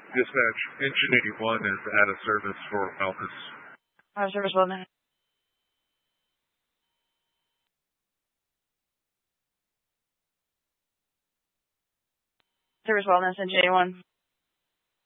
Dispatch, Engine 81 is out of service for Malchus. Out of service, Wellman. Service Wellness, Engine 81.